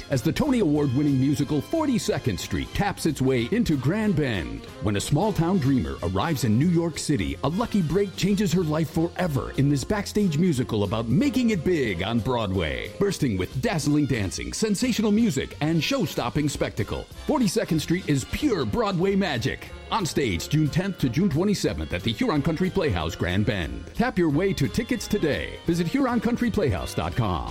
as the Tony Award-winning musical 42nd Street taps its way into Grand Bend. When a small-town dreamer arrives in New York City, a lucky break changes her life forever in this backstage musical about making it big on Broadway. Bursting with dazzling dancing, sensational music, and show-stopping spectacle, 42nd Street is pure Broadway magic. On stage June 10th to June 27th at the Huron Country Playhouse, Grand Bend. Tap your way to tickets today. Visit HuronCountryPlayhouse.com.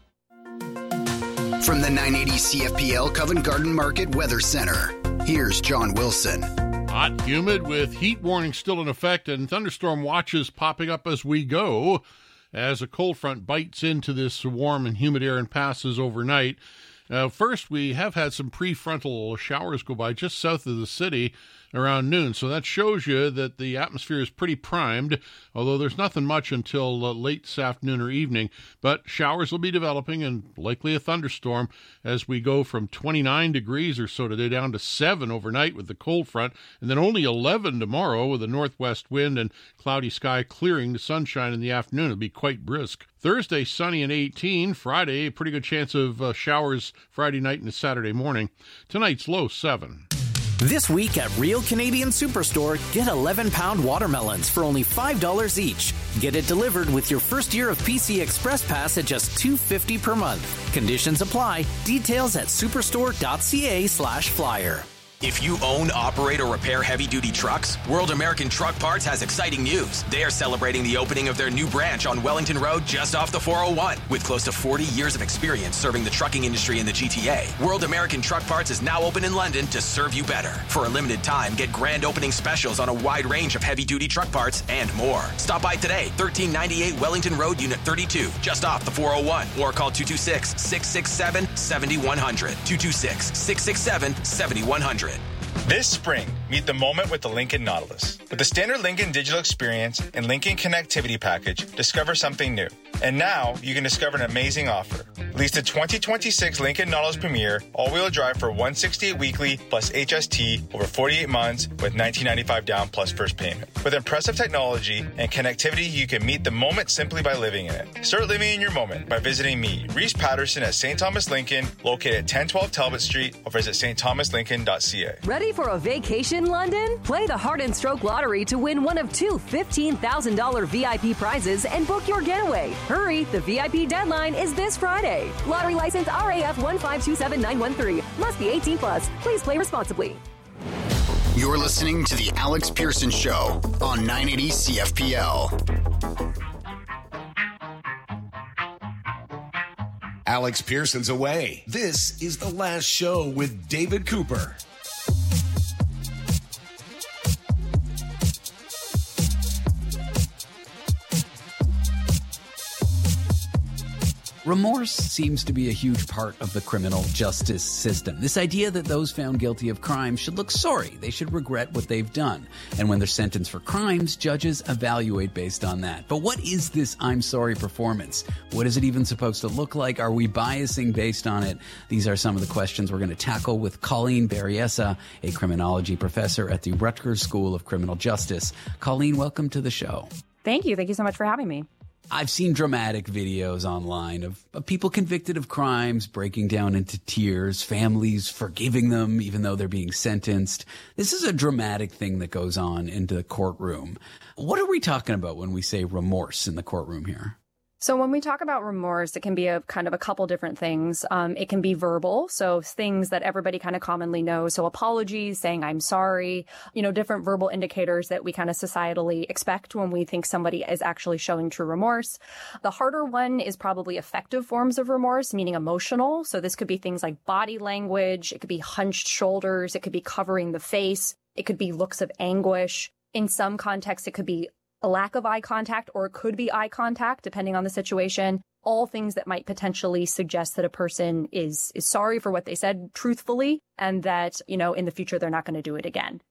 From the 980 CFPL Covent Garden Market Weather Center, here's John Wilson. Hot, humid, with heat warnings still in effect and thunderstorm watches popping up as we go, as a cold front bites into this warm and humid air and passes overnight. First, we have had some prefrontal showers go by just south of the city around noon, so that shows you that the atmosphere is pretty primed, although there's nothing much until late this afternoon or evening. But showers will be developing and likely a thunderstorm as we go from 29 degrees or so today down to 7 overnight with the cold front, and then only 11 tomorrow with a northwest wind and cloudy sky clearing to sunshine in the afternoon. It'll be quite brisk. Thursday, sunny and 18. Friday, a pretty good chance of showers Friday night and Saturday morning. Tonight's low 7. This week at Real Canadian Superstore, get 11-pound watermelons for only $5 each. Get it delivered with your first year of PC Express Pass at just $2.50 per month. Conditions apply. Details at superstore.ca/flyer. If you own, operate, or repair heavy-duty trucks, World American Truck Parts has exciting news. They are celebrating the opening of their new branch on Wellington Road just off the 401. With close to 40 years of experience serving the trucking industry in the GTA, World American Truck Parts is now open in London to serve you better. For a limited time, get grand opening specials on a wide range of heavy-duty truck parts and more. Stop by today, 1398 Wellington Road, Unit 32, just off the 401, or call 226-667-7100. 226-667-7100. This spring, meet the moment with the Lincoln Nautilus. With the standard Lincoln digital experience and Lincoln connectivity package, discover something new. And now, you can discover an amazing offer. Lease the 2026 Lincoln Nautilus Premier all-wheel drive for $168 weekly plus HST over 48 months with $1995 down plus first payment. With impressive technology and connectivity, you can meet the moment simply by living in it. Start living in your moment by visiting me, Reese Patterson at St. Thomas Lincoln, located at 1012 Talbot Street, or visit stthomaslincoln.ca. Ready for a vacation, London? Play the Heart and Stroke Lottery to win one of two $15,000 VIP prizes and book your getaway. Hurry, the VIP deadline is this Friday. Lottery license RAF 1527913. Must be 18 plus. Please play responsibly. You're listening to The Alex Pearson Show on 980 CFPL. Alex Pearson's away. This is The Last Show with David Cooper. Remorse seems to be a huge part of the criminal justice system. This idea that those found guilty of crimes should look sorry. They should regret what they've done. And when they're sentenced for crimes, judges evaluate based on that. But what is this I'm sorry performance? What is it even supposed to look like? Are we biasing based on it? These are some of the questions we're going to tackle with Colleen Berryessa, a criminology professor at the Rutgers School of Criminal Justice. Colleen, welcome to the show. Thank you. Thank you so much for having me. I've seen dramatic videos online of people convicted of crimes breaking down into tears, families forgiving them even though they're being sentenced. This is a dramatic thing that goes on into the courtroom. What are we talking about when we say remorse in the courtroom here? So when we talk about remorse, it can be a kind of a couple different things. It can be verbal, so things that everybody kind of commonly knows. So apologies, saying I'm sorry, different verbal indicators that we kind of societally expect when we think somebody is actually showing true remorse. The harder one is probably affective forms of remorse, meaning emotional. So this could be things like body language. It could be hunched shoulders. It could be covering the face. It could be looks of anguish. In some contexts, it could be a lack of eye contact, or it could be eye contact, depending on the situation. All things that might potentially suggest that a person is sorry for what they said truthfully, and that, in the future, they're not going to do it again.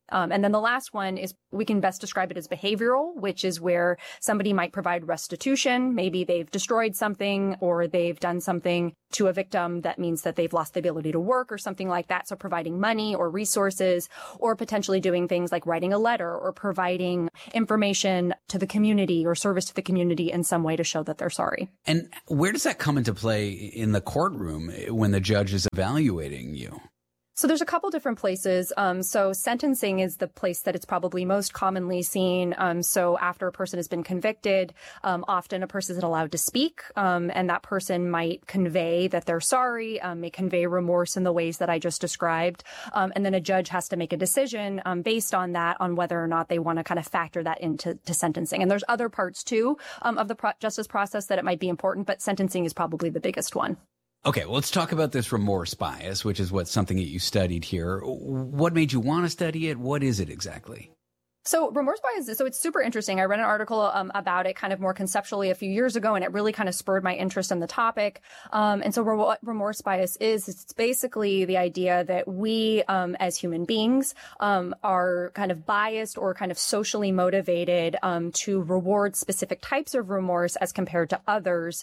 And then the last one is we can best describe it as behavioral, which is where somebody might provide restitution. Maybe they've destroyed something or they've done something to a victim that means that they've lost the ability to work or something like that. So providing money or resources, or potentially doing things like writing a letter or providing information to the community or service to the community in some way to show that they're sorry. And where does that come into play in the courtroom when the judge is evaluating you? So there's a couple different places. So sentencing is the place that it's probably most commonly seen. So after a person has been convicted, often a person is allowed to speak, and that person might convey that they're sorry, may convey remorse in the ways that I just described. And then a judge has to make a decision based on that, on whether or not they want to kind of factor that into sentencing. And there's other parts too of the justice process that it might be important, but sentencing is probably the biggest one. Okay, well, let's talk about this remorse bias, which is something that you studied here. What made you want to study it? What is it exactly? So remorse bias, so it's super interesting. I read an article about it kind of more conceptually a few years ago, and it really kind of spurred my interest in the topic. And so what remorse bias is, it's basically the idea that we as human beings are kind of biased or kind of socially motivated to reward specific types of remorse as compared to others.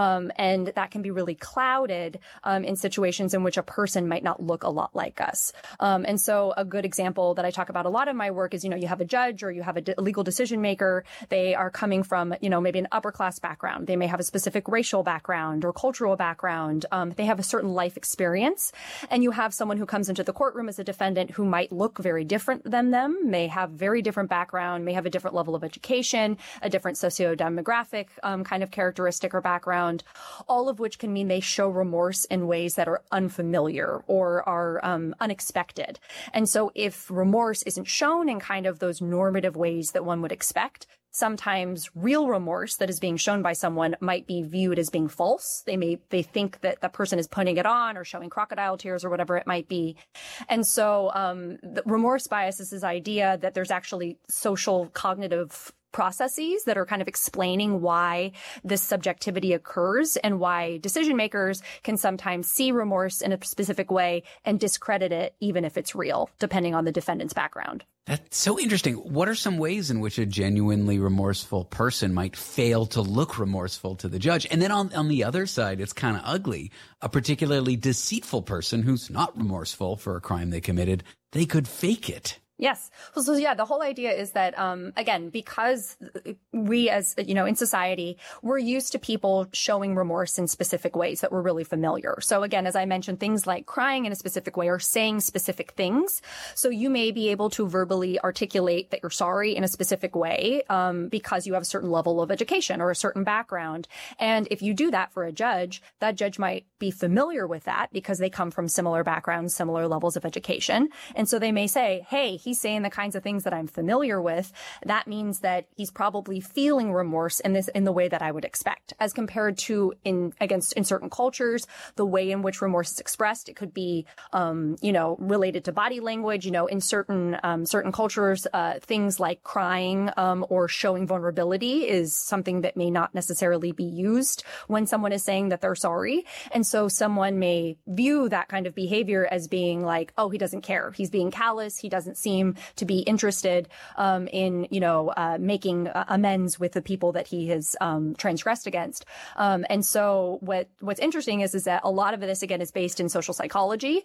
And that can be really clouded in situations in which a person might not look a lot like us. And so a good example that I talk about a lot in my work is, you have a judge or you have a legal decision maker. They are coming from, maybe an upper class background. They may have a specific racial background or cultural background. They have a certain life experience. And you have someone who comes into the courtroom as a defendant who might look very different than them, may have very different background, may have a different level of education, a different socio-demographic kind of characteristic or background, all of which can mean they show remorse in ways that are unfamiliar or are unexpected. And so if remorse isn't shown in kind of those normative ways that one would expect, sometimes real remorse that is being shown by someone might be viewed as being false. They think that the person is putting it on or showing crocodile tears or whatever it might be. And so the remorse bias is this idea that there's actually social cognitive processes that are kind of explaining why this subjectivity occurs and why decision makers can sometimes see remorse in a specific way and discredit it, even if it's real, depending on the defendant's background. That's so interesting. What are some ways in which a genuinely remorseful person might fail to look remorseful to the judge? And then on the other side, it's kind of ugly. A particularly deceitful person who's not remorseful for a crime they committed, they could fake it. Yes. So yeah, the whole idea is that, again, because we as, in society, we're used to people showing remorse in specific ways that we're really familiar. So again, as I mentioned, things like crying in a specific way or saying specific things. So you may be able to verbally articulate that you're sorry in a specific way, because you have a certain level of education or a certain background. And if you do that for a judge, that judge might be familiar with that because they come from similar backgrounds, similar levels of education. And so they may say, hey, he's saying the kinds of things that I'm familiar with. That means that he's probably feeling remorse in the way that I would expect, as compared to in certain cultures, the way in which remorse is expressed. It could be, related to body language. In certain cultures, things like crying or showing vulnerability is something that may not necessarily be used when someone is saying that they're sorry. And so someone may view that kind of behavior as being like, oh, he doesn't care. He's being callous. He doesn't seem to be interested in, making amends with the people that he has transgressed against. And so what's interesting is that a lot of this, again, is based in social psychology.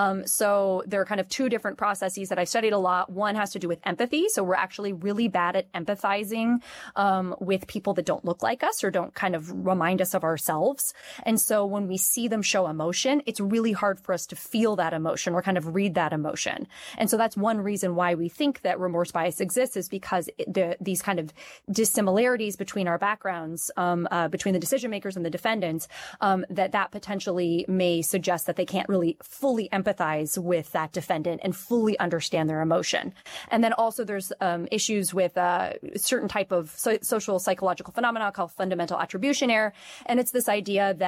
So there are kind of two different processes that I've studied a lot. One has to do with empathy. So we're actually really bad at empathizing with people that don't look like us or don't kind of remind us of ourselves. And so when we see them show emotion, it's really hard for us to feel that emotion or kind of read that emotion. And so that's one reason why we think that remorse bias exists, is because these kind of dissimilarities between our backgrounds, between the decision makers and the defendants, that potentially may suggest that they can't really fully empathize with that defendant and fully understand their emotion. And then also there's issues with certain type of social psychological phenomena called fundamental attribution error. And it's this idea that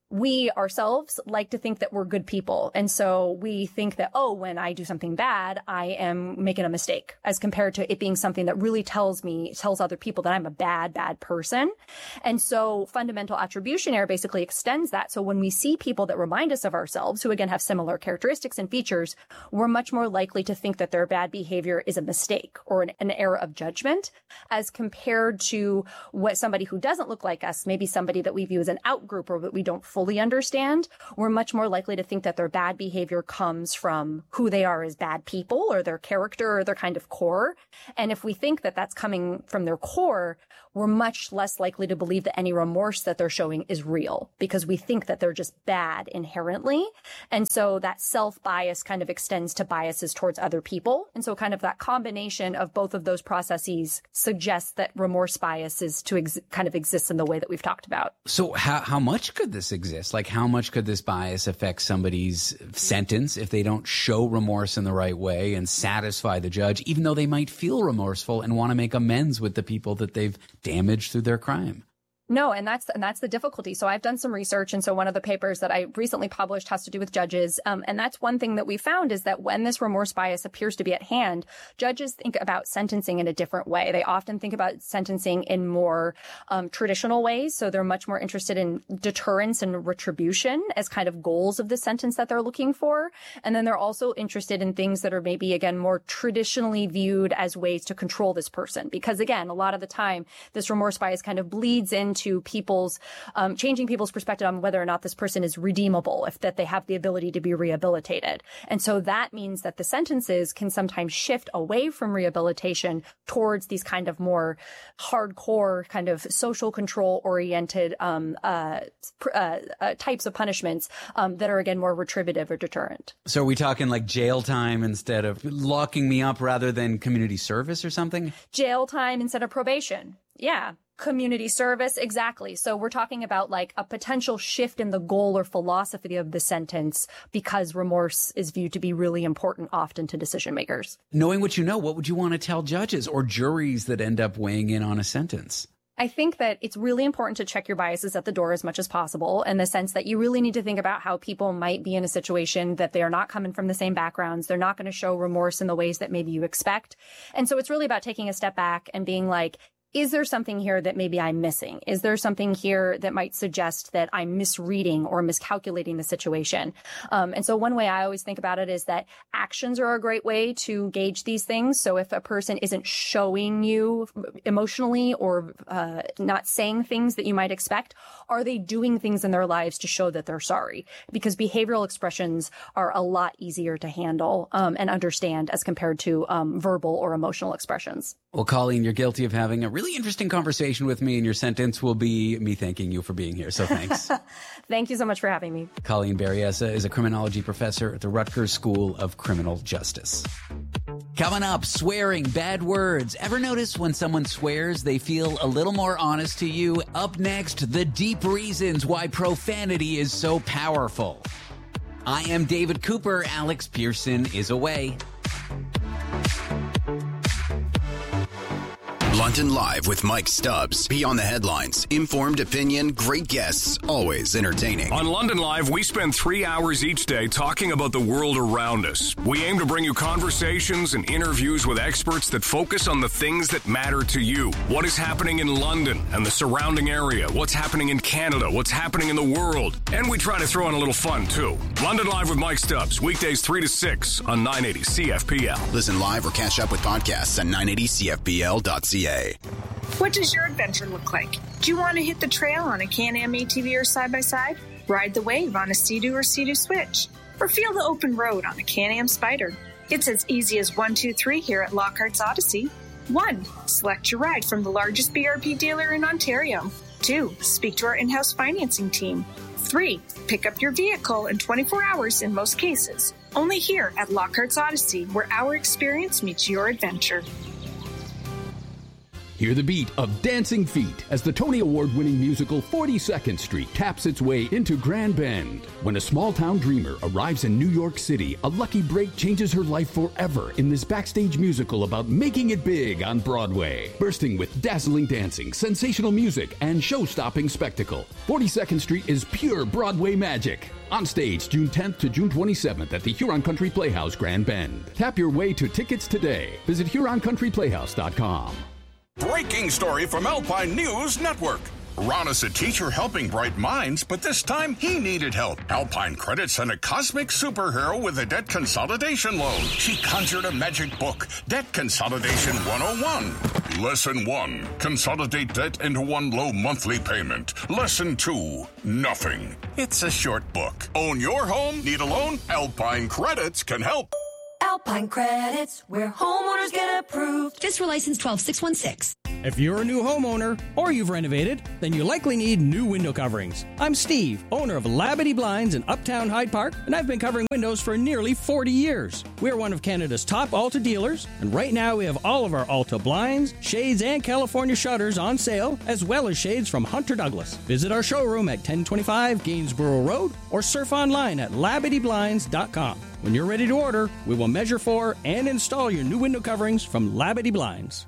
we ourselves like to think that we're good people. And so we think that, oh, when I do something bad, I am making a mistake, as compared to it being something that really tells other people that I'm a bad person. And so fundamental attribution error basically extends that. So when we see people that remind us of ourselves, who again have similar characteristics and features, we're much more likely to think that their bad behavior is a mistake or an error of judgment, as compared to what somebody who doesn't look like us, maybe somebody that we view as an out-group or that we don't fully understand, we're much more likely to think that their bad behavior comes from who they are as bad people or their character or their kind of core. And if we think that that's coming from their core, we're much less likely to believe that any remorse that they're showing is real, because we think that they're just bad inherently. And so that self-bias kind of extends to biases towards other people. And so kind of that combination of both of those processes suggests that remorse bias is to kind of exist in the way that we've talked about. So how much could this exist? Like, how much could this bias affect somebody's sentence if they don't show remorse in the right way and satisfy the judge, even though they might feel remorseful and want to make amends with the people that they've damaged through their crime? No, and that's the difficulty. So I've done some research, and so one of the papers that I recently published has to do with judges, and that's one thing that we found is that when this remorse bias appears to be at hand, judges think about sentencing in a different way. They often think about sentencing in more traditional ways, so they're much more interested in deterrence and retribution as kind of goals of the sentence that they're looking for, and then they're also interested in things that are maybe, again, more traditionally viewed as ways to control this person, because, again, a lot of the time, this remorse bias kind of bleeds into people's changing people's perspective on whether or not this person is redeemable, if that they have the ability to be rehabilitated. And so that means that the sentences can sometimes shift away from rehabilitation towards these kind of more hardcore kind of social control oriented types of punishments that are, again, more retributive or deterrent. So are we talking like jail time instead of locking me up, rather than community service or something? Jail time instead of probation. Yeah. Community service, exactly. So we're talking about like a potential shift in the goal or philosophy of the sentence, because remorse is viewed to be really important often to decision makers. Knowing what you know, what would you want to tell judges or juries that end up weighing in on a sentence? I think that it's really important to check your biases at the door as much as possible, in the sense that you really need to think about how people might be in a situation that they are not coming from the same backgrounds. They're not going to show remorse in the ways that maybe you expect. And so it's really about taking a step back and being like, is there something here that maybe I'm missing? Is there something here that might suggest that I'm misreading or miscalculating the situation? And so one way I always think about it is that actions are a great way to gauge these things. So if a person isn't showing you emotionally or not saying things that you might expect, are they doing things in their lives to show that they're sorry? Because behavioral expressions are a lot easier to handle and understand as compared to verbal or emotional expressions. Well, Colleen, you're guilty of having a really interesting conversation with me, and your sentence will be me thanking you for being here. So thanks. Thank you so much for having me. Colleen Berryessa is a criminology professor at the Rutgers School of Criminal Justice. Coming up, swearing, bad words. Ever notice when someone swears, they feel a little more honest to you? Up next, the deep reasons why profanity is so powerful. I am David Cooper. Alex Pearson is away. London Live with Mike Stubbs. Beyond the headlines. Informed opinion, great guests, always entertaining. On London Live, we spend 3 hours each day talking about the world around us. We aim to bring you conversations and interviews with experts that focus on the things that matter to you. What is happening in London and the surrounding area? What's happening in Canada? What's happening in the world? And we try to throw in a little fun, too. London Live with Mike Stubbs, weekdays 3 to 6 on 980 CFPL. Listen live or catch up with podcasts at 980CFPL.ca. What does your adventure look like? Do you want to hit the trail on a Can-Am ATV or side-by-side? Ride the wave on a Sea-Doo or Sea-Doo Switch? Or feel the open road on a Can-Am Spyder? It's as easy as 1, 2, 3 here at Lockhart's Odyssey. 1. Select your ride from the largest BRP dealer in Ontario. 2. Speak to our in-house financing team. 3. Pick up your vehicle in 24 hours in most cases. Only here at Lockhart's Odyssey, where our experience meets your adventure. Hear the beat of Dancing Feet as the Tony Award-winning musical 42nd Street taps its way into Grand Bend. When a small-town dreamer arrives in New York City, a lucky break changes her life forever in this backstage musical about making it big on Broadway. Bursting with dazzling dancing, sensational music, and show-stopping spectacle, 42nd Street is pure Broadway magic. On stage June 10th to June 27th at the Huron Country Playhouse, Grand Bend. Tap your way to tickets today. Visit HuronCountryPlayhouse.com. Breaking story from Alpine News Network. Ron is a teacher helping bright minds, but this time he needed help. Alpine Credit sent a cosmic superhero with a debt consolidation loan. She conjured a magic book, Debt Consolidation 101. Lesson 1, consolidate debt into one low monthly payment. Lesson 2, nothing. It's a short book. Own your home? Need a loan? Alpine Credits can help. Alpine Credits, where homeowners get approved. Just for license 12616. If you're a new homeowner or you've renovated, then you likely need new window coverings. I'm Steve, owner of Labadee Blinds in Uptown Hyde Park, and I've been covering windows for nearly 40 years. We're one of Canada's top Alta dealers, and right now we have all of our Alta blinds, shades, and California shutters on sale, as well as shades from Hunter Douglas. Visit our showroom at 1025 Gainsborough Road or surf online at LabadeeBlinds.com. When you're ready to order, we will measure for and install your new window coverings from Labadee Blinds.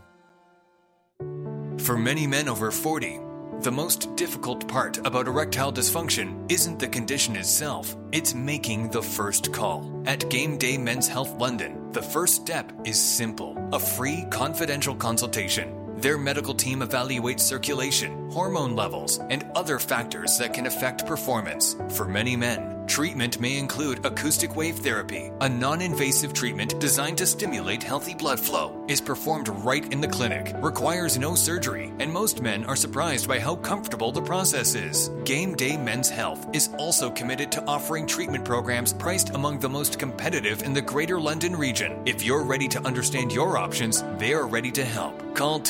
For many men over 40, the most difficult part about erectile dysfunction isn't the condition itself, it's making the first call. At Game Day Men's Health London, the first step is simple: a free confidential consultation. Their medical team evaluates circulation, hormone levels, and other factors that can affect performance. For many men, treatment may include acoustic wave therapy, a non-invasive treatment designed to stimulate healthy blood flow, is performed right in the clinic, requires no surgery, and most men are surprised by how comfortable the process is. Game Day Men's Health is also committed to offering treatment programs priced among the most competitive in the Greater London region. If you're ready to understand your options, they are ready to help. Call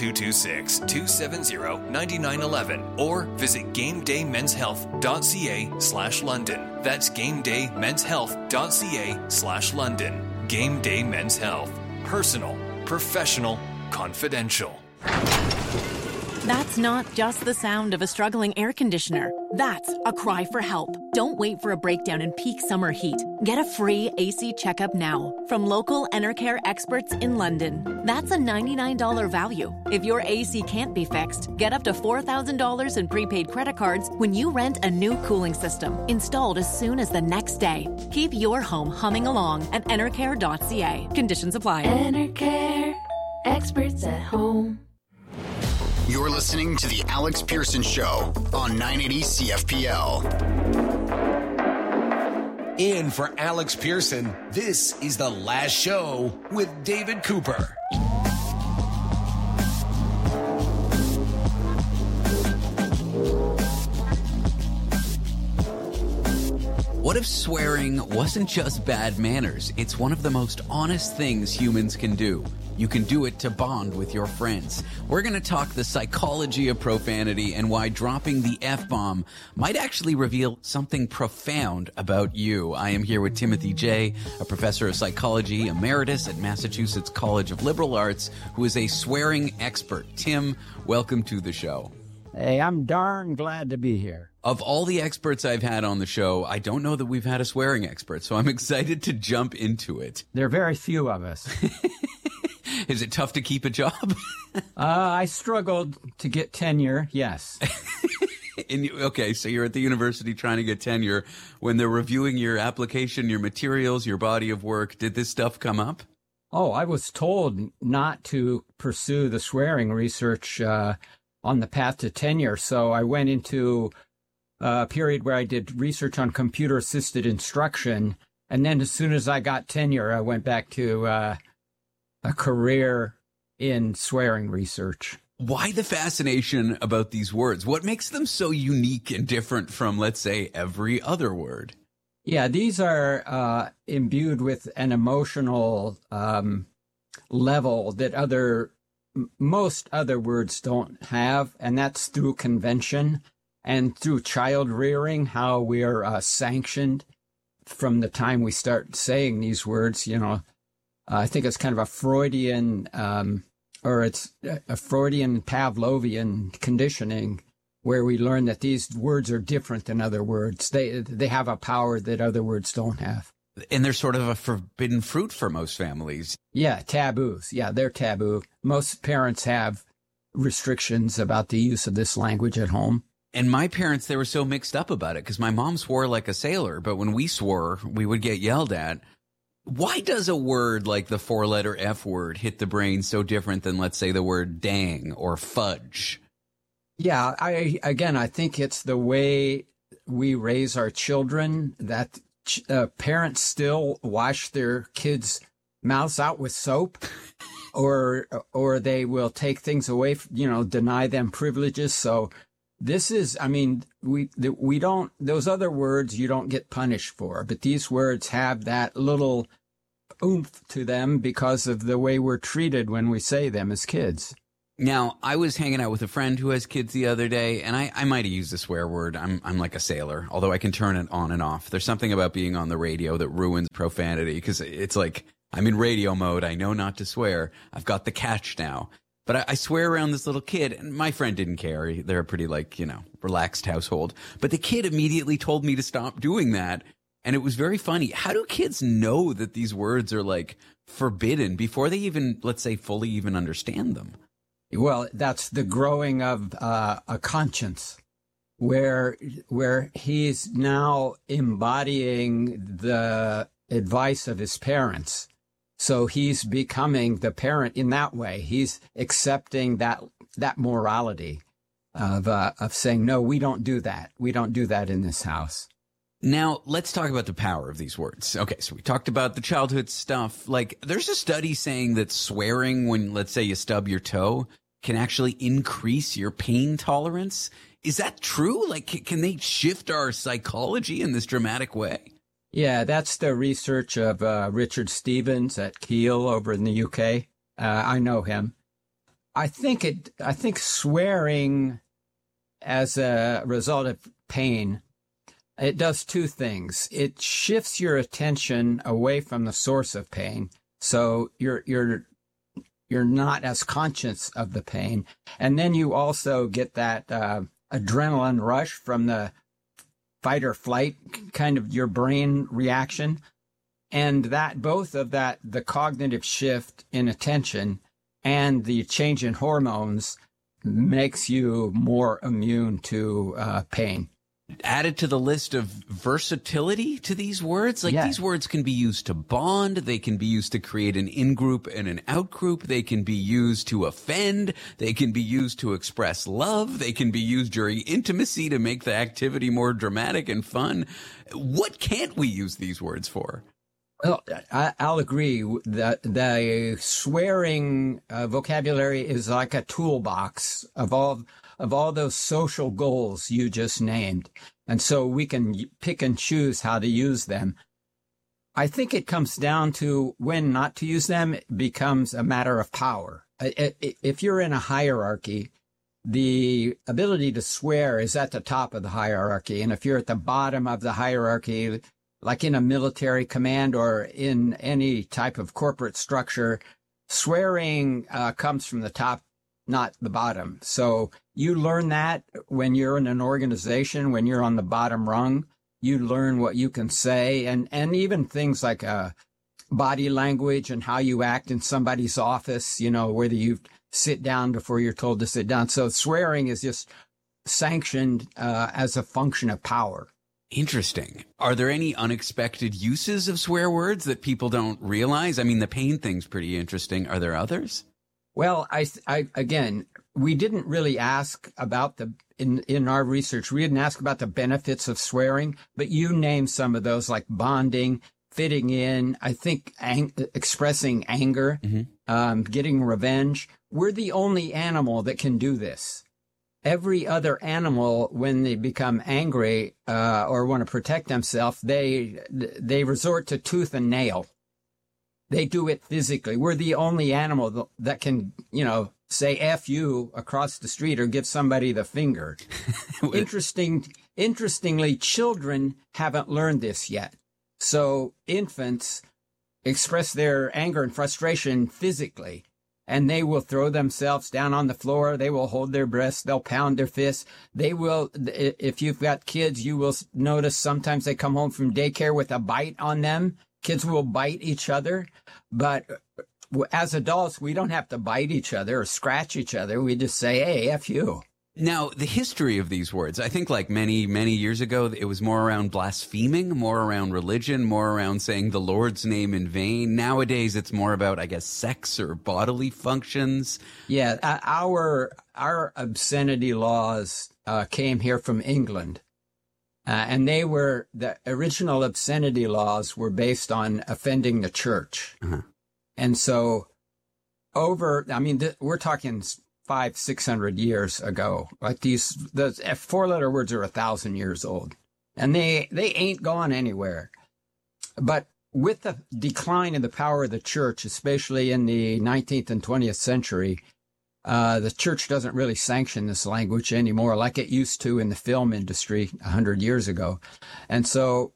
226-270-9911 or visit GameDayMen'sHealth.ca/London. That's GameDayMen'sHealth.ca/London. Game Day Men's Health. Personal, professional, confidential. That's not just the sound of a struggling air conditioner. That's a cry for help. Don't wait for a breakdown in peak summer heat. Get a free AC checkup now from local Enercare experts in London. That's a $99 value. If your AC can't be fixed, get up to $4,000 in prepaid credit cards when you rent a new cooling system, installed as soon as the next day. Keep your home humming along at enercare.ca. Conditions apply. Enercare, experts at home. You're listening to The Alex Pearson Show on 980 CFPL. In for Alex Pearson, this is The Last Show with David Cooper. What if swearing wasn't just bad manners? It's one of the most honest things humans can do. You can do it to bond with your friends. We're going to talk the psychology of profanity and why dropping the F-bomb might actually reveal something profound about you. I am here with Timothy Jay, a professor of psychology emeritus at Massachusetts College of Liberal Arts, who is a swearing expert. Tim, welcome to the show. Hey, I'm darn glad to be here. Of all the experts I've had on the show, I don't know that we've had a swearing expert, so I'm excited to jump into it. There are very few of us. Is it tough to keep a job? I struggled to get tenure, yes. Okay, so you're at the university trying to get tenure. When they're reviewing your application, your materials, your body of work, did this stuff come up? Oh, I was told not to pursue the swearing research on the path to tenure, so I went into a period where I did research on computer-assisted instruction, and then as soon as I got tenure, I went back to a career in swearing research. Why the fascination about these words? What makes them so unique and different from, let's say, every other word? Yeah, these are imbued with an emotional level that most other words don't have, and that's through convention and through child rearing, how we're sanctioned from the time we start saying these words. You know, I think it's kind of a Freudian it's a Freudian Pavlovian conditioning where we learn that these words are different than other words. They have a power that other words don't have. And they're sort of a forbidden fruit for most families. Yeah, taboos. Yeah, they're taboo. Most parents have restrictions about the use of this language at home. And my parents, they were so mixed up about it because my mom swore like a sailor, but when we swore, we would get yelled at. Why does a word like the 4-letter F word hit the brain so different than, let's say, the word dang or fudge? Yeah, I think it's the way we raise our children, that parents still wash their kids' mouths out with soap, or they will take things away, deny them privileges. So this is, we don't, those other words you don't get punished for, but these words have that little oomph to them because of the way we're treated when we say them as kids. Now, I was hanging out with a friend who has kids the other day, and I might have used a swear word. I'm like a sailor, although I can turn it on and off. There's something about being on the radio that ruins profanity, because it's like I'm in radio mode. I know not to swear. I've got the catch now. But I swear around this little kid, and my friend didn't care. They're a pretty, relaxed household. But the kid immediately told me to stop doing that, and it was very funny. How do kids know that these words are, forbidden before they even, let's say, fully even understand them? Well, that's the growing of a conscience, where he's now embodying the advice of his parents. So he's becoming the parent in that way. He's accepting that morality of saying, no, we don't do that. We don't do that in this house. Now, let's talk about the power of these words. Okay, so we talked about the childhood stuff. There's a study saying that swearing when, let's say, you stub your toe can actually increase your pain tolerance. Is that true? Can they shift our psychology in this dramatic way? Yeah, that's the research of Richard Stevens at Keele over in the UK. I know him. I think swearing as a result of pain, it does two things. It shifts your attention away from the source of pain, so you're not as conscious of the pain. And then you also get that adrenaline rush from the fight or flight, kind of your brain reaction. And that both of that, the cognitive shift in attention and the change in hormones, makes you more immune to pain. Added to the list of versatility to these words. These words can be used to bond. They can be used to create an in-group and an out-group. They can be used to offend. They can be used to express love. They can be used during intimacy to make the activity more dramatic and fun. What can't we use these words for? Well, I'll agree that the swearing vocabulary is like a toolbox of all those social goals you just named. And so we can pick and choose how to use them. I think it comes down to when not to use them. It becomes a matter of power. If you're in a hierarchy, the ability to swear is at the top of the hierarchy. And if you're at the bottom of the hierarchy, like in a military command or in any type of corporate structure, swearing comes from the top, not the bottom. So you learn that when you're in an organization, when you're on the bottom rung, you learn what you can say, and even things like body language and how you act in somebody's office, whether you sit down before you're told to sit down. So swearing is just sanctioned as a function of power. Interesting. Are there any unexpected uses of swear words that people don't realize? I mean, the pain thing's pretty interesting. Are there others? Well, again, we didn't really ask about in our research, we didn't ask about the benefits of swearing, but you named some of those, like bonding, fitting in, I think expressing anger, getting revenge. We're the only animal that can do this. Every other animal, when they become angry or want to protect themselves, they resort to tooth and nail. They do it physically. We're the only animal that can, say F you across the street or give somebody the finger. Interestingly, children haven't learned this yet. So infants express their anger and frustration physically. and they will throw themselves down on the floor. They will hold their breasts. They'll pound their fists. They will, if you've got kids, you will notice sometimes they come home from daycare with a bite on them. Kids will bite each other. But as adults, we don't have to bite each other or scratch each other. We just say, hey, F you. Now, the history of these words, I think like many, many years ago, it was more around blaspheming, more around religion, more around saying the Lord's name in vain. Nowadays, it's more about, I guess, sex or bodily functions. Yeah, our obscenity laws came here from England. And the original obscenity laws were based on offending the church. Uh-huh. And so we're talking 500-600 years ago. Like the 4-letter words are 1,000 years old, and they ain't gone anywhere. But with the decline in the power of the church, especially in the 19th and 20th century, the church doesn't really sanction this language anymore like it used to in the film industry 100 years ago. And so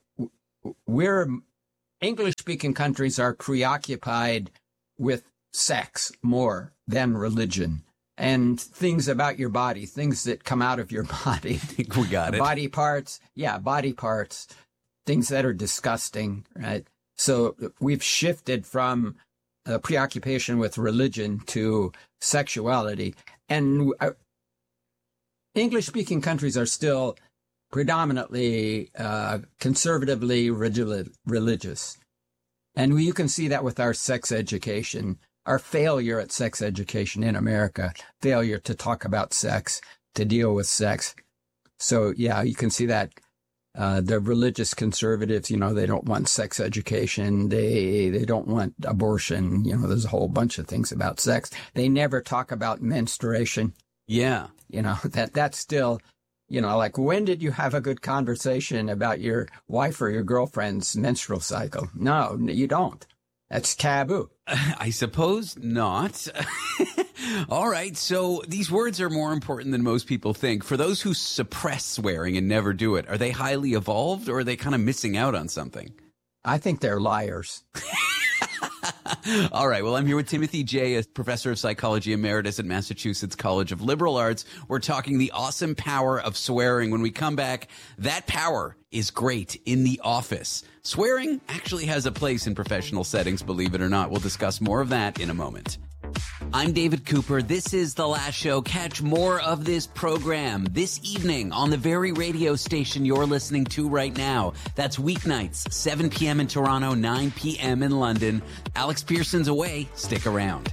English-speaking countries are preoccupied with sex more than religion. And things about your body, things that come out of your body. I think we got it. Body parts, things that are disgusting, right? So we've shifted from preoccupation with religion to sexuality. And English-speaking countries are still predominantly conservatively religious. And you can see that with our sex education. Our failure at sex education in America, failure to talk about sex, to deal with sex. So, yeah, you can see that the religious conservatives, they don't want sex education. They don't want abortion. There's a whole bunch of things about sex. They never talk about menstruation. Yeah. That's still, like, when did you have a good conversation about your wife or your girlfriend's menstrual cycle? No, you don't. That's taboo. I suppose not. All right. So these words are more important than most people think. For those who suppress swearing and never do it, are they highly evolved or are they kind of missing out on something? I think they're liars. All right. Well, I'm here with Timothy Jay, a professor of psychology emeritus at Massachusetts College of Liberal Arts. We're talking the awesome power of swearing. When we come back, that power is great in the office. Swearing actually has a place in professional settings, believe it or not. We'll discuss more of that in a moment. I'm David Cooper. This is The Last Show. Catch more of this program this evening on the very radio station you're listening to right now. That's weeknights, 7 p.m. in Toronto, 9 p.m. in London. Alex Pearson's away. Stick around.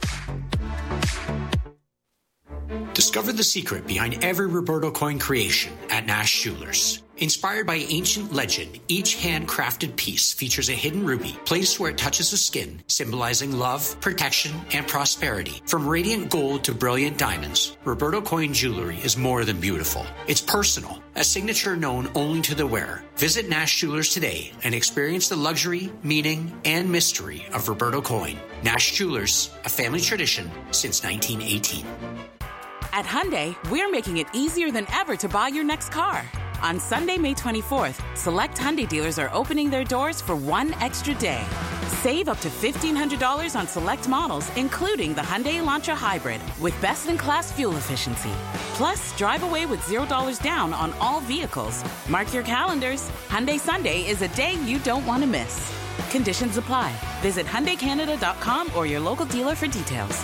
Discover the secret behind every Roberto coin creation at Nash Jewelers. Inspired by ancient legend, each handcrafted piece features a hidden ruby placed where it touches the skin, symbolizing love, protection, and prosperity. From radiant gold to brilliant diamonds, Roberto coin jewelry is more than beautiful. It's personal, a signature known only to the wearer. Visit Nash Jewelers today and experience the luxury, meaning, and mystery of Roberto coin. Nash Jewelers, a family tradition since 1918. At Hyundai, we're making it easier than ever to buy your next car. On Sunday, May 24th, select Hyundai dealers are opening their doors for one extra day. Save up to $1,500 on select models, including the Hyundai Elantra Hybrid, with best-in-class fuel efficiency. Plus, drive away with $0 down on all vehicles. Mark your calendars. Hyundai Sunday is a day you don't want to miss. Conditions apply. Visit HyundaiCanada.com or your local dealer for details.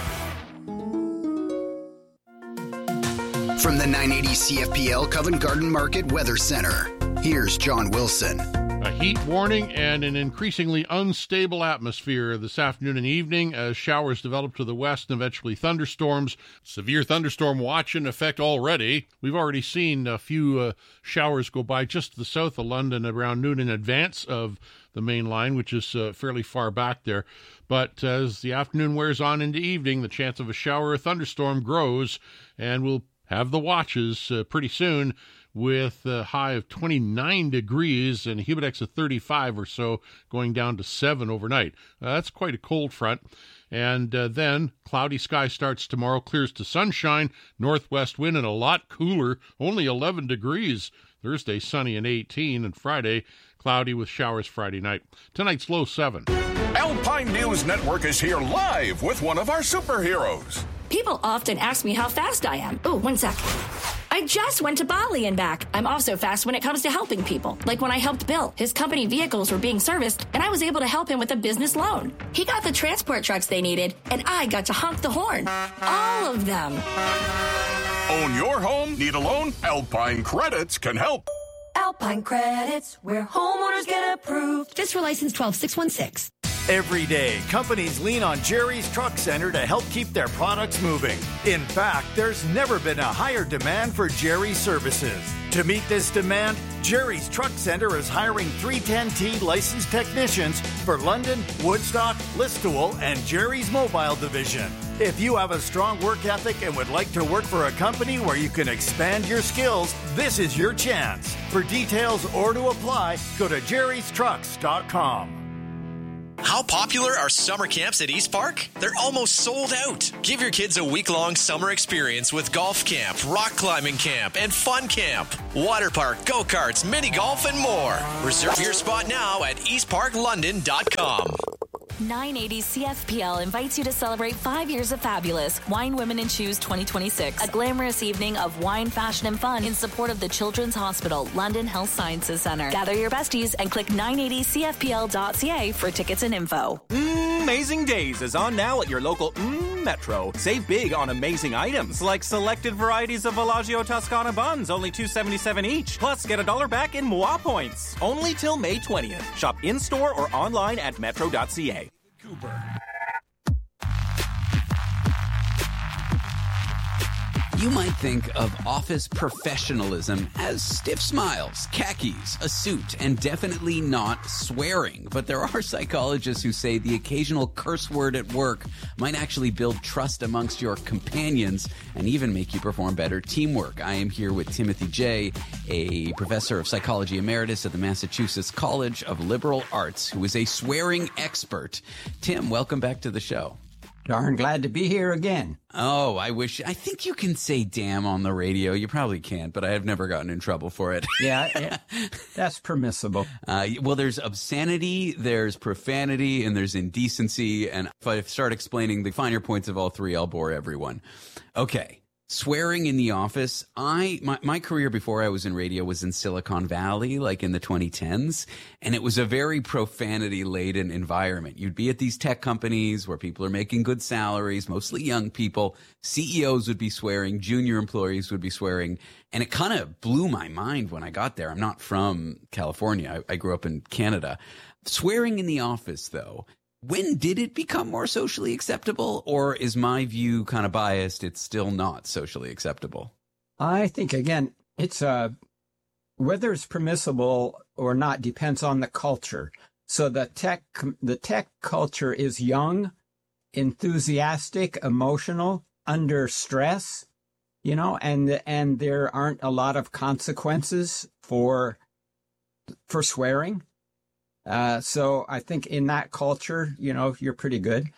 From the 980 CFPL Covent Garden Market Weather Center, here's John Wilson. A heat warning and an increasingly unstable atmosphere this afternoon and evening as showers develop to the west and eventually thunderstorms. Severe thunderstorm watch in effect already. We've already seen a few showers go by just to the south of London around noon in advance of the main line, which is fairly far back there. But as the afternoon wears on into evening, the chance of a shower or thunderstorm grows, and we'll have the watches pretty soon with a high of 29 degrees and a humidex of 35 or so, going down to 7 overnight. That's quite a cold front. And then cloudy sky starts tomorrow, clears to sunshine, northwest wind, and a lot cooler, only 11 degrees. Thursday, sunny and 18, and Friday, cloudy with showers Friday night. Tonight's low 7. Alpine News Network is here live with one of our superheroes. People often ask me how fast I am. Oh, 1 sec. I just went to Bali and back. I'm also fast when it comes to helping people. Like when I helped Bill. His company vehicles were being serviced, and I was able to help him with a business loan. He got the transport trucks they needed, and I got to honk the horn. All of them. Own your home? Need a loan? Alpine Credits can help. Alpine Credits, where homeowners get approved. Fiscal license 12616. Every day, companies lean on Jerry's Truck Center to help keep their products moving. In fact, there's never been a higher demand for Jerry's services. To meet this demand, Jerry's Truck Center is hiring 310T licensed technicians for London, Woodstock, Listowel, and Jerry's Mobile Division. If you have a strong work ethic and would like to work for a company where you can expand your skills, this is your chance. For details or to apply, go to jerrystrucks.com. How popular are summer camps at East Park? They're almost sold out. Give your kids a week-long summer experience with golf camp, rock climbing camp, and fun camp. Water park, go-karts, mini golf, and more. Reserve your spot now at eastparklondon.com. 980 CFPL invites you to celebrate 5 years of Fabulous Wine, Women, and Shoes 2026, a glamorous evening of wine, fashion, and fun in support of the Children's Hospital, London Health Sciences Centre. Gather your besties and click 980cfpl.ca for tickets and info. Amazing Days is on now at your local Metro. Save big on amazing items like selected varieties of Villaggio Toscana buns, only $2.77 each. Plus, get $1 back in Moi points. Only till May 20th. Shop in-store or online at metro.ca. Cooper. You might think of office professionalism as stiff smiles, khakis, a suit, and definitely not swearing. But there are psychologists who say the occasional curse word at work might actually build trust amongst your companions and even make you perform better teamwork. I am here with Timothy Jay, a professor of psychology emeritus at the Massachusetts College of Liberal Arts, who is a swearing expert. Tim, welcome back to the show. Darn glad to be here again. Oh, I think you can say damn on the radio. You probably can't, but I have never gotten in trouble for it. Yeah, that's permissible. Well, there's obscenity, there's profanity, and there's indecency. And if I start explaining the finer points of all three, I'll bore everyone. Okay. Swearing in the office. My career before I was in radio was in Silicon Valley, like in the 2010s, and it was a very profanity-laden environment. You'd be at these tech companies where people are making good salaries, mostly young people. CEOs would be swearing, junior employees would be swearing, and it kind of blew my mind when I got there. I'm not from California. I grew up in Canada. Swearing in the office, though, when did it become more socially acceptable, or is my view kind of biased? It's still not socially acceptable. I think, again, it's whether it's permissible or not depends on the culture. So the tech culture is young, enthusiastic, emotional, under stress, and there aren't a lot of consequences for swearing. So I think in that culture, you're pretty good.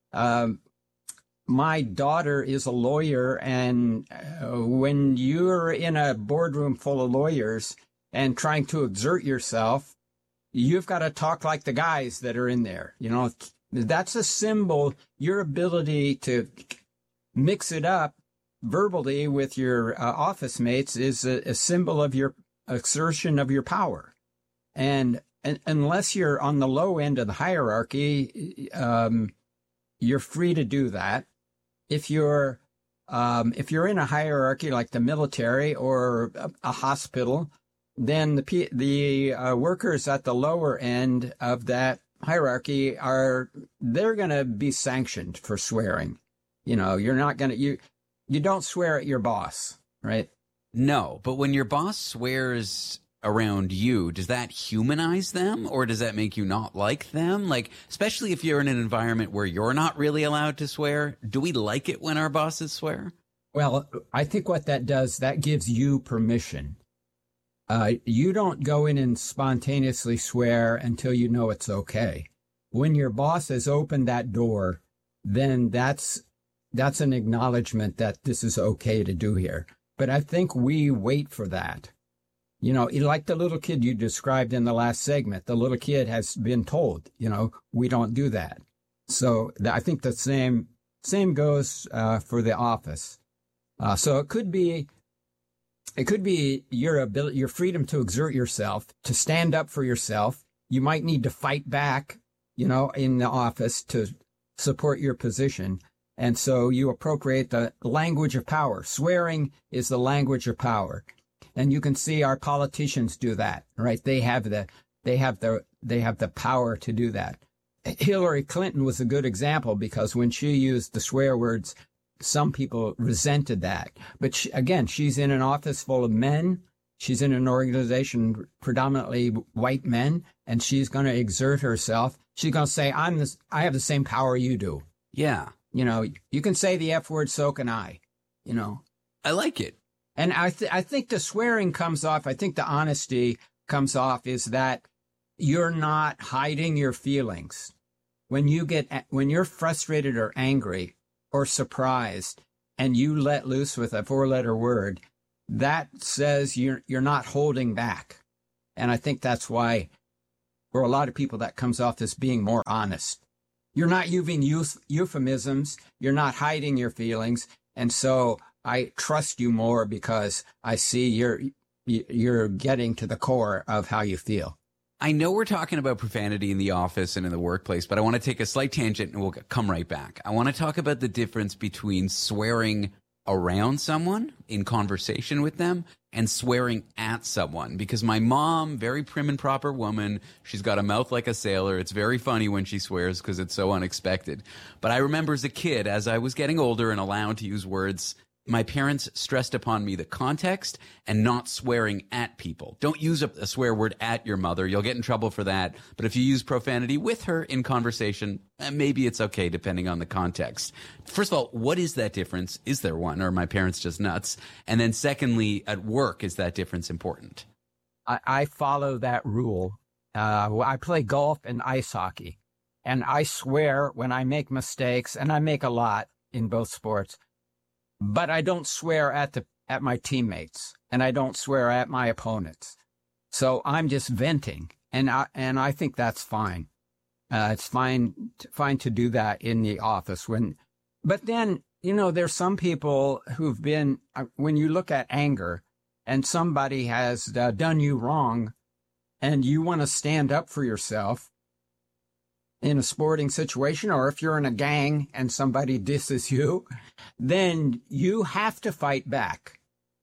My daughter is a lawyer, and when you're in a boardroom full of lawyers and trying to exert yourself, you've got to talk like the guys that are in there. That's a symbol. Your ability to mix it up verbally with your office mates is a symbol of your assertion of your power. And unless you're on the low end of the hierarchy, you're free to do that. If you're in a hierarchy like the military or a hospital, then the workers at the lower end of that hierarchy they're going to be sanctioned for swearing. You're not going to you don't swear at your boss, right? No, but when your boss swears around you, does that humanize them, or does that make you not like them? Like, especially if you're in an environment where you're not really allowed to swear, do we like it when our bosses swear? Well, I think what that does, that gives you permission. You don't go in and spontaneously swear until you know it's okay. When your boss has opened that door, then that's an acknowledgement that this is okay to do here. But I think we wait for that. You know, like the little kid you described in the last segment, the little kid has been told, you know, we don't do that. So I think the same goes for the office. So it could be your freedom to exert yourself, to stand up for yourself. You might need to fight back, you know, in the office to support your position. And so you appropriate the language of power. Swearing is the language of power. And you can see our politicians do that, right? They have the power to do that. Hillary Clinton was a good example because when she used the swear words, some people resented that. But she's in an office full of men. She's in an organization predominantly white men, and she's going to exert herself. She's going to say, I have the same power you do. Yeah. You know, you can say the F word, so can I, you know. I like it. And I think the swearing comes off, I think the honesty comes off is that you're not hiding your feelings. When you're frustrated or angry or surprised and you let loose with a 4-letter word, that says you're not holding back. And I think that's why for a lot of people that comes off as being more honest. You're not using euphemisms. You're not hiding your feelings. And so I trust you more because I see you're getting to the core of how you feel. I know we're talking about profanity in the office and in the workplace, but I want to take a slight tangent and we'll come right back. I want to talk about the difference between swearing around someone in conversation with them and swearing at someone, because my mom, very prim and proper woman, she's got a mouth like a sailor. It's very funny when she swears because it's so unexpected. But I remember as a kid, as I was getting older and allowed to use words, my parents stressed upon me the context and not swearing at people. Don't use a swear word at your mother. You'll get in trouble for that. But if you use profanity with her in conversation, maybe it's okay depending on the context. First of all, what is that difference? Is there one? Or are my parents just nuts? And then secondly, at work, is that difference important? I follow that rule. I play golf and ice hockey. And I swear when I make mistakes, and I make a lot in both sports, but I don't swear at my teammates, and I don't swear at my opponents. So I'm just venting, and I think that's fine. It's fine to do that in the office but then, you know, there's some people who've been, when you look at anger and somebody has done you wrong and you want to stand up for yourself in a sporting situation, or if you're in a gang and somebody disses you, then you have to fight back.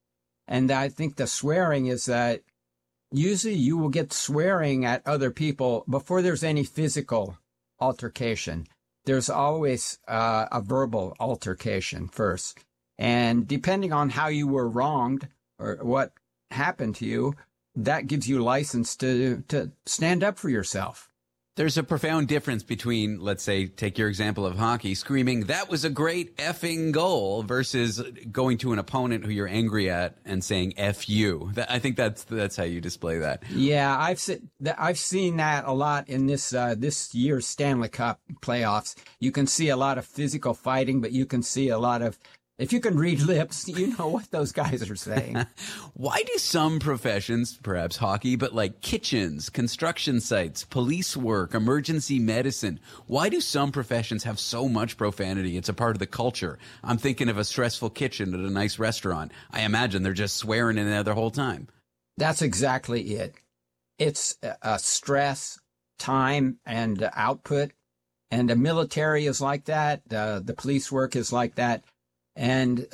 And I think the swearing is that usually you will get swearing at other people before there's any physical altercation. There's always a verbal altercation first. And depending on how you were wronged or what happened to you, that gives you license to stand up for yourself. There's a profound difference between, let's say, take your example of hockey, screaming, "That was a great effing goal," versus going to an opponent who you're angry at and saying, "F you." I think that's how you display that. Yeah, I've seen that a lot in this year's Stanley Cup playoffs. You can see a lot of physical fighting, but you can see a lot of, if you can read lips, you know what those guys are saying. Why do some professions, perhaps hockey, but like kitchens, construction sites, police work, emergency medicine, why do some professions have so much profanity? It's a part of the culture. I'm thinking of a stressful kitchen at a nice restaurant. I imagine they're just swearing in there the whole time. That's exactly it. It's stress, time, and output. And the military is like that. The police work is like that. And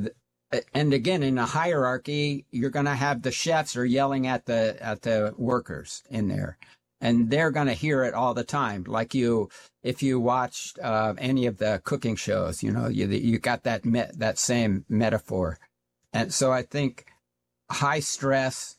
again, in a hierarchy, you're going to have the chefs are yelling at the workers in there, and they're going to hear it all the time. Like if you watched any of the cooking shows, you know, you got that same metaphor. And so I think high stress,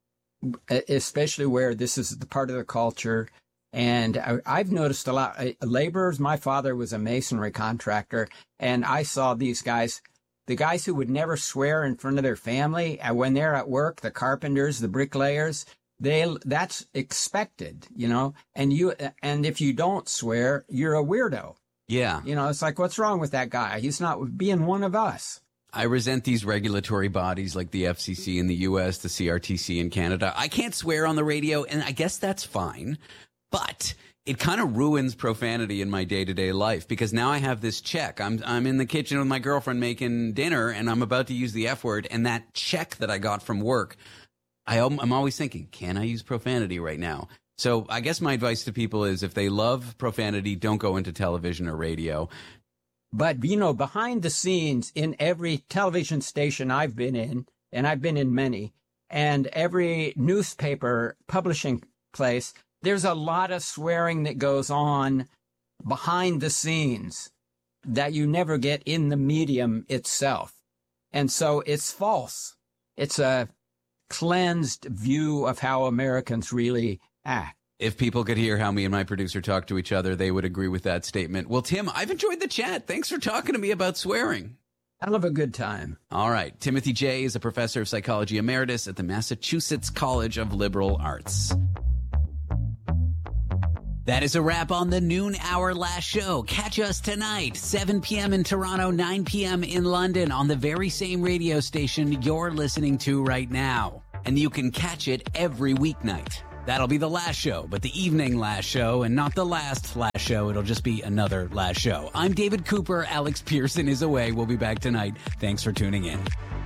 especially where this is the part of the culture. And I've noticed a lot. Laborers, my father was a masonry contractor, and I saw these guys, the guys who would never swear in front of their family, and when they're at work, the carpenters, the bricklayers, that's expected, you know, and if you don't swear, you're a weirdo. Yeah. You know, it's like, what's wrong with that guy? He's not being one of us. I resent these regulatory bodies like the FCC in the U.S., the CRTC in Canada. I can't swear on the radio, and I guess that's fine. But it kind of ruins profanity in my day-to-day life because now I have this check. I'm in the kitchen with my girlfriend making dinner, and I'm about to use the F word, and that check that I got from work, I'm always thinking, can I use profanity right now? So I guess my advice to people is if they love profanity, don't go into television or radio. But, you know, behind the scenes in every television station I've been in, and I've been in many, and every newspaper publishing place, there's a lot of swearing that goes on behind the scenes that you never get in the medium itself. And so it's false. It's a cleansed view of how Americans really act. If people could hear how me and my producer talk to each other, they would agree with that statement. Well, Tim, I've enjoyed the chat. Thanks for talking to me about swearing. I'll have a good time. All right. Timothy J. is a professor of psychology emeritus at the Massachusetts College of Liberal Arts. That is a wrap on the noon hour last show. Catch us tonight, 7 p.m. in Toronto, 9 p.m. in London on the very same radio station you're listening to right now. And you can catch it every weeknight. That'll be the last show, but the evening last show, and not the last show. It'll just be another last show. I'm David Cooper. Alex Pearson is away. We'll be back tonight. Thanks for tuning in.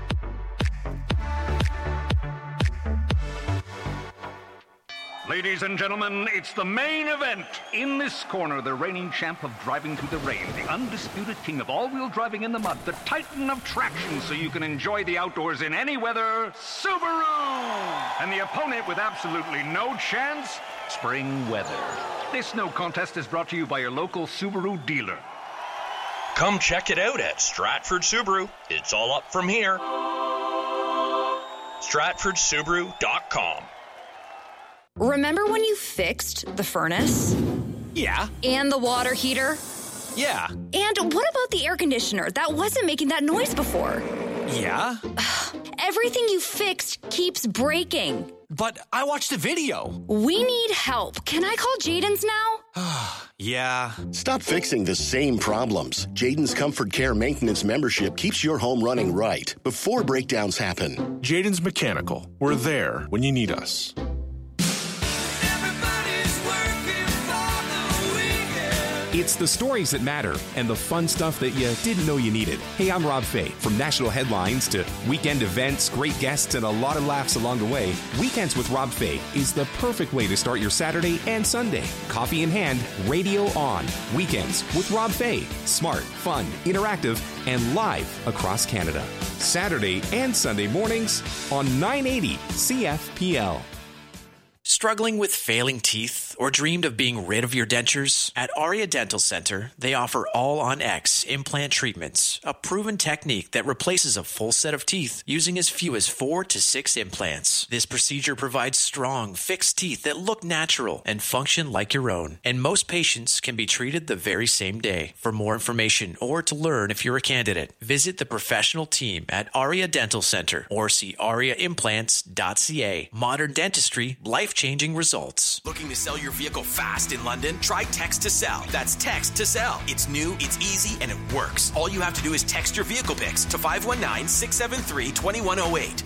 Ladies and gentlemen, it's the main event. In this corner, the reigning champ of driving through the rain, the undisputed king of all-wheel driving in the mud, the titan of traction so you can enjoy the outdoors in any weather, Subaru! And the opponent with absolutely no chance, spring weather. This no contest is brought to you by your local Subaru dealer. Come check it out at Stratford Subaru. It's all up from here. StratfordSubaru.com. Remember when you fixed the furnace? Yeah. And the water heater? Yeah. And what about the air conditioner? That wasn't making that noise before. Yeah. Everything you fixed keeps breaking. But I watched the video. We need help. Can I call Jaden's now? Yeah. Stop fixing the same problems. Jaden's Comfort Care Maintenance membership keeps your home running right before breakdowns happen. Jaden's Mechanical. We're there when you need us. It's the stories that matter and the fun stuff that you didn't know you needed. Hey, I'm Rob Fay. From national headlines to weekend events, great guests, and a lot of laughs along the way, Weekends with Rob Fay is the perfect way to start your Saturday and Sunday. Coffee in hand, radio on. Weekends with Rob Fay. Smart, fun, interactive, and live across Canada. Saturday and Sunday mornings on 980 CFPL. Struggling with failing teeth or dreamed of being rid of your dentures? At Aria Dental Center, they offer All-on-X implant treatments, a proven technique that replaces a full set of teeth using as few as 4 to 6 implants. This procedure provides strong, fixed teeth that look natural and function like your own. And most patients can be treated the very same day. For more information or to learn if you're a candidate, visit the professional team at Aria Dental Center or see ariaimplants.ca. Modern dentistry, life-changing results. Looking to sell your vehicle fast in London? Try Text to Sell. That's Text to Sell. It's new, it's easy, and it works. All you have to do is text your vehicle pics to 519-673-2108.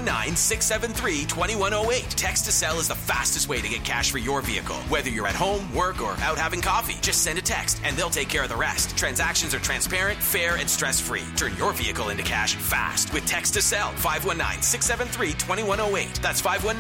519-673-2108. Text to Sell is the fastest way to get cash for your vehicle. Whether you're at home, work, or out having coffee, just send a text and they'll take care of the rest. Transactions are transparent, fair, and stress-free. Turn your vehicle into cash fast with Text to Sell. 519-673-2108. That's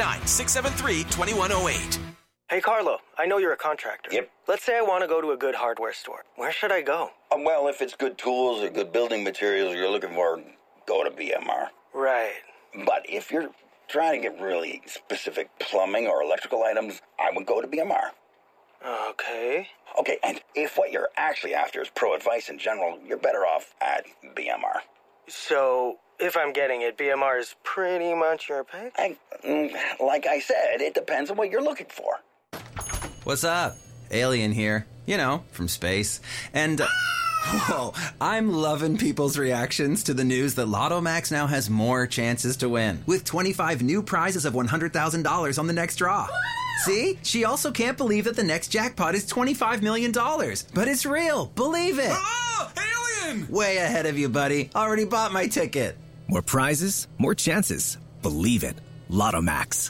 519-673-2108. Hey, Carlo, I know you're a contractor. Yep. Let's say I want to go to a good hardware store. Where should I go? Well, if it's good tools or good building materials you're looking for, go to BMR. Right. But if you're trying to get really specific plumbing or electrical items, I would go to BMR. Okay. Okay, and if what you're actually after is pro advice in general, you're better off at BMR. So, if I'm getting it, BMR is pretty much your pick? Like I said, it depends on what you're looking for. What's up? Alien here. You know, from space. And, whoa, I'm loving people's reactions to the news that Lotto Max now has more chances to win, with 25 new prizes of $100,000 on the next draw. See? She also can't believe that the next jackpot is $25 million. But it's real. Believe it. Oh, alien! in! Way ahead of you, buddy. Already bought my ticket. More prizes, more chances. Believe it. Lotto Max.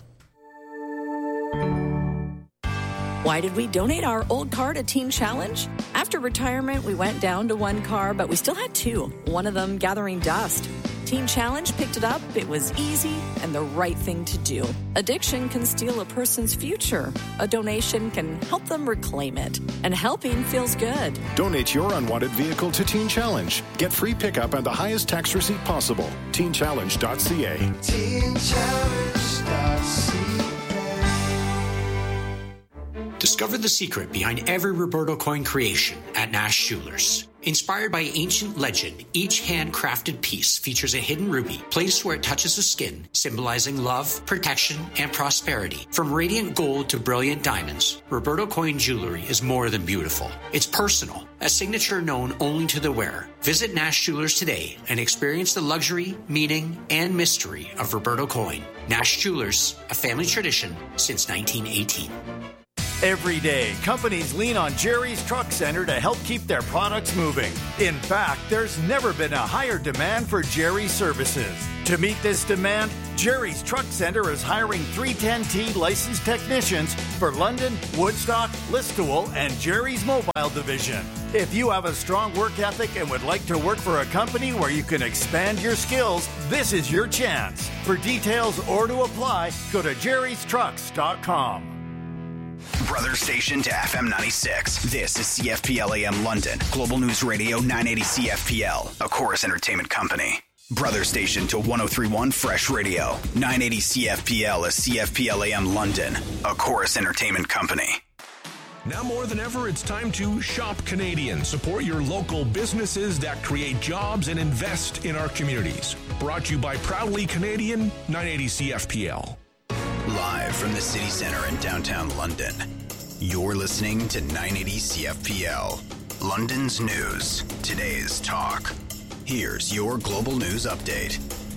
Why did we donate our old car to Teen Challenge? After retirement, we went down to one car, but we still had two, one of them gathering dust. Teen Challenge picked it up, it was easy, and the right thing to do. Addiction can steal a person's future. A donation can help them reclaim it. And helping feels good. Donate your unwanted vehicle to Teen Challenge. Get free pickup and the highest tax receipt possible. TeenChallenge.ca. TeenChallenge.ca. Discover the secret behind every Roberto coin creation at Nash Jewelers. Inspired by ancient legend, each handcrafted piece features a hidden ruby placed where it touches the skin, symbolizing love, protection, and prosperity. From radiant gold to brilliant diamonds, Roberto coin jewelry is more than beautiful. It's personal, a signature known only to the wearer. Visit Nash Jewelers today and experience the luxury, meaning, and mystery of Roberto coin. Nash Jewelers, a family tradition since 1918. Every day, companies lean on Jerry's Truck Center to help keep their products moving. In fact, there's never been a higher demand for Jerry's services. To meet this demand, Jerry's Truck Center is hiring 310T licensed technicians for London, Woodstock, Listowel, and Jerry's Mobile Division. If you have a strong work ethic and would like to work for a company where you can expand your skills, this is your chance. For details or to apply, go to jerrystrucks.com. Brother station to FM 96. This is CFPL AM London. Global News Radio 980 CFPL. A Chorus Entertainment Company. Brother station to 1031 Fresh Radio. 980 CFPL is CFPL AM London. A Chorus Entertainment Company. Now more than ever, it's time to shop Canadian. Support your local businesses that create jobs and invest in our communities. Brought to you by Proudly Canadian, 980 CFPL. Live from the city center in downtown London, you're listening to 980 CFPL. London's news, today's talk. Here's your global news update.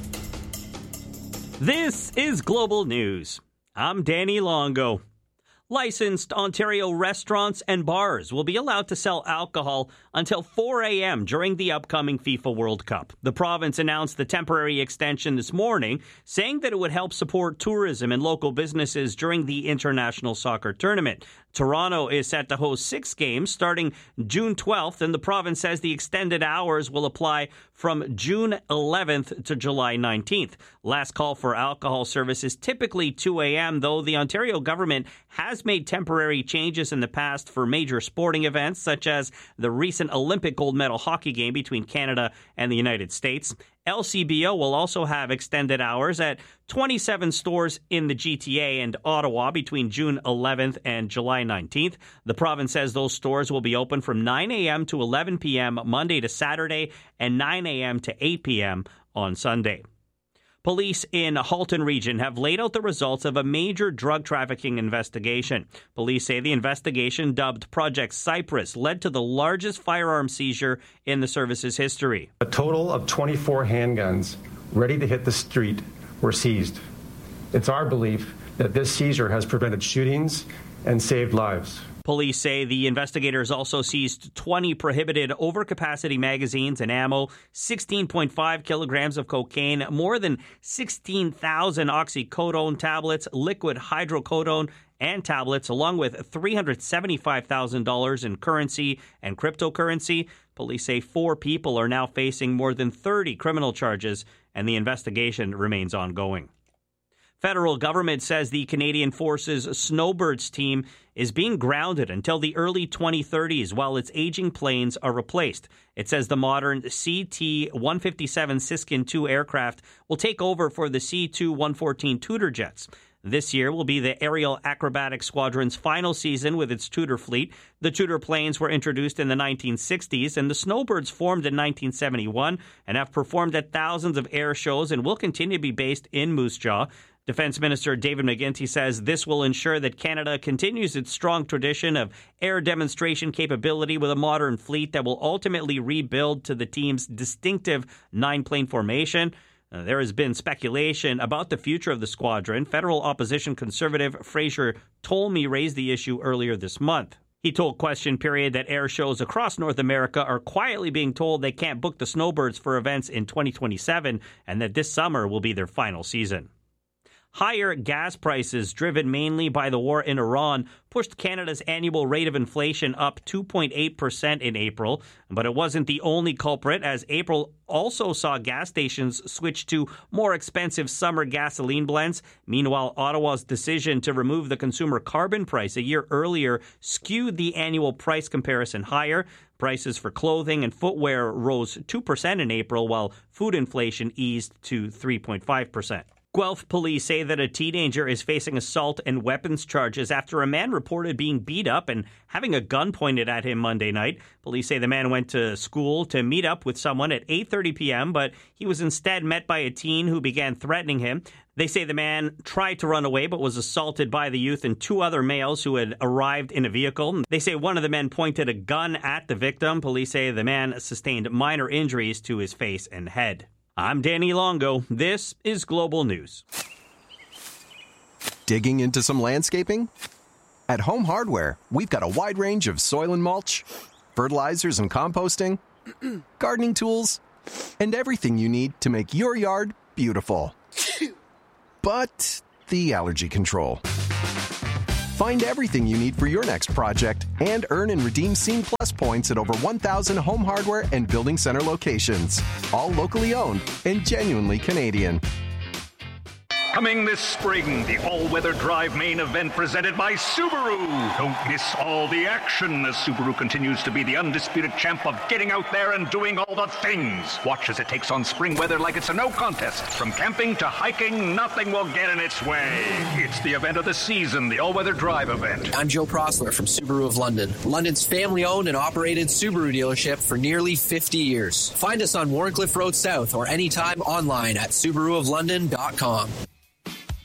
This is Global News. I'm Danny Longo. Licensed Ontario restaurants and bars will be allowed to sell alcohol until 4 a.m. during the upcoming FIFA World Cup. The province announced the temporary extension this morning, saying that it would help support tourism and local businesses during the international soccer tournament. Toronto is set to host 6 games starting June 12th, and the province says the extended hours will apply from June 11th to July 19th. Last call for alcohol service is typically 2 a.m., though the Ontario government has made temporary changes in the past for major sporting events, such as the recent Olympic gold medal hockey game between Canada and the United States. LCBO will also have extended hours at 27 stores in the GTA and Ottawa between June 11th and July 19th. The province says those stores will be open from 9 a.m. to 11 p.m. Monday to Saturday and 9 a.m. to 8 p.m. on Sunday. Police in Halton Region have laid out the results of a major drug trafficking investigation. Police say the investigation, dubbed Project Cypress, led to the largest firearm seizure in the service's history. A total of 24 handguns ready to hit the street were seized. It's our belief that this seizure has prevented shootings and saved lives. Police say the investigators also seized 20 prohibited overcapacity magazines and ammo, 16.5 kilograms of cocaine, more than 16,000 oxycodone tablets, liquid hydrocodone, and tablets, along with $375,000 in currency and cryptocurrency. Police say 4 people are now facing more than 30 criminal charges, and the investigation remains ongoing. Federal government says the Canadian Forces Snowbirds team is being grounded until the early 2030s while its aging planes are replaced. It says the modern CT-157 Siskin II aircraft will take over for the C-2-114 Tudor jets. This year will be the Aerial Acrobatic Squadron's final season with its Tudor fleet. The Tudor planes were introduced in the 1960s, and the Snowbirds formed in 1971 and have performed at thousands of air shows and will continue to be based in Moose Jaw. Defense Minister David McGuinty says this will ensure that Canada continues its strong tradition of air demonstration capability with a modern fleet that will ultimately rebuild to the team's distinctive 9-plane formation. There has been speculation about the future of the squadron. Federal opposition Conservative Fraser Tolmie raised the issue earlier this month. He told Question Period that air shows across North America are quietly being told they can't book the Snowbirds for events in 2027 and that this summer will be their final season. Higher gas prices, driven mainly by the war in Iran, pushed Canada's annual rate of inflation up 2.8% in April. But it wasn't the only culprit, as April also saw gas stations switch to more expensive summer gasoline blends. Meanwhile, Ottawa's decision to remove the consumer carbon price a year earlier skewed the annual price comparison higher. Prices for clothing and footwear rose 2% in April, while food inflation eased to 3.5%. Guelph police say that a teenager is facing assault and weapons charges after a man reported being beat up and having a gun pointed at him Monday night. Police say the man went to school to meet up with someone at 8:30 p.m., but he was instead met by a teen who began threatening him. They say the man tried to run away but was assaulted by the youth and two other males who had arrived in a vehicle. They say one of the men pointed a gun at the victim. Police say the man sustained minor injuries to his face and head. I'm Danny Longo. This is Global News. Digging into some landscaping? At Home Hardware, we've got a wide range of soil and mulch, fertilizers and composting, gardening tools, and everything you need to make your yard beautiful. But the allergy control. Find everything you need for your next project and earn and redeem Scene Plus points at over 1,000 Home Hardware and Building Center locations. All locally owned and genuinely Canadian. Coming this spring, the all-weather drive main event presented by Subaru. Don't miss all the action as Subaru continues to be the undisputed champ of getting out there and doing all the things. Watch as it takes on spring weather like it's a no contest. From camping to hiking, nothing will get in its way. It's the event of the season, the all-weather drive event. I'm Joe Prosler from Subaru of London, London's family-owned and operated Subaru dealership for nearly 50 years. Find us on Warncliffe Road South or anytime online at SubaruofLondon.com.